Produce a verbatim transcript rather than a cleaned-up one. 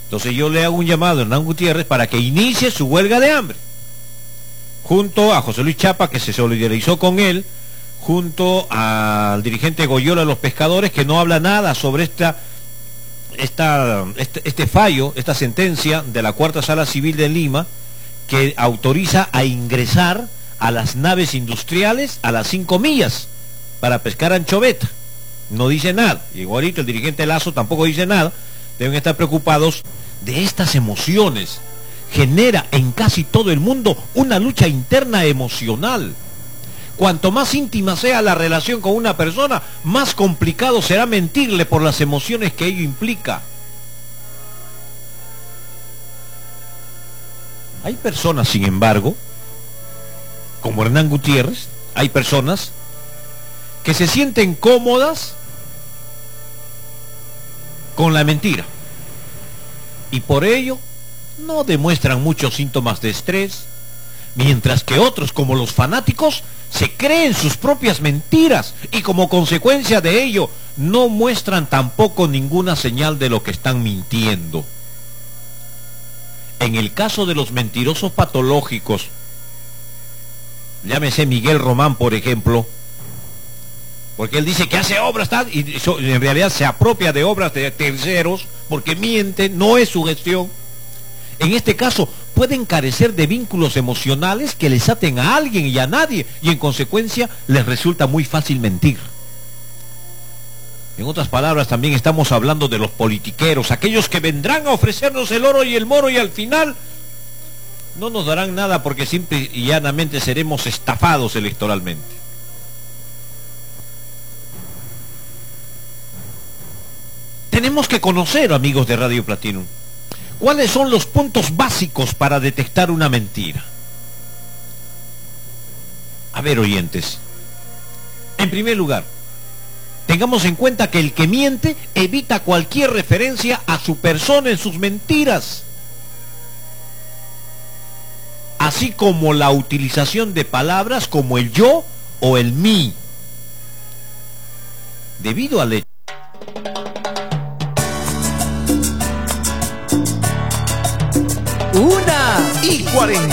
Entonces yo le hago un llamado a Hernán Gutiérrez para que inicie su huelga de hambre, junto a José Luis Chapa, que se solidarizó con él, junto al dirigente Goyola de los pescadores, que no habla nada sobre esta, esta, este, este fallo, esta sentencia de la Cuarta Sala Civil de Lima, que autoriza a ingresar a las naves industriales a las cinco millas para pescar anchoveta. No dice nada. Igualito el dirigente Lazo tampoco dice nada. Deben estar preocupados de estas emociones. Genera en casi todo el mundo una lucha interna emocional. Cuanto más íntima sea la relación con una persona, más complicado será mentirle por las emociones que ello implica. Hay personas, sin embargo, como Hernán Gutiérrez, hay personas que se sienten cómodas con la mentira y por ello no demuestran muchos síntomas de estrés, mientras que otros, como los fanáticos, se creen sus propias mentiras y como consecuencia de ello no muestran tampoco ninguna señal de lo que están mintiendo. En el caso de los mentirosos patológicos, llámese Miguel Román, por ejemplo, porque él dice que hace obras tal, y en realidad se apropia de obras de terceros, porque miente, no es su gestión. En este caso, pueden carecer de vínculos emocionales que les aten a alguien y a nadie, y en consecuencia les resulta muy fácil mentir. En otras palabras, también estamos hablando de los politiqueros, aquellos que vendrán a ofrecernos el oro y el moro y al final no nos darán nada porque simple y llanamente seremos estafados electoralmente. Tenemos que conocer, amigos de Radio Platinum, cuáles son los puntos básicos para detectar una mentira. A ver, oyentes, en primer lugar, tengamos en cuenta que el que miente evita cualquier referencia a su persona en sus mentiras, así como la utilización de palabras como el yo o el mí. Debido al hecho Una y cuarenta